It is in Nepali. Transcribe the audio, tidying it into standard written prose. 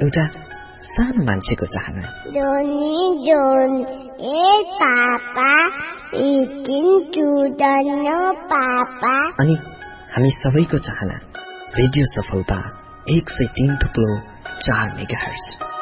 एउटा सानो मान्छेको चाहना। जोनी जोनी ए पापा इटिङ चुडन पापा। अनि हामी सबैको चाहना रेडियो सफलता 103.4 मेगाहर्ज।